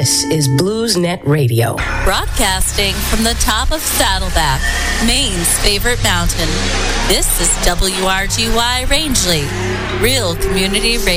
This is BluesNet Radio. Broadcasting from the top of Saddleback, Maine's favorite mountain. This is WRGY Rangeley, real community radio.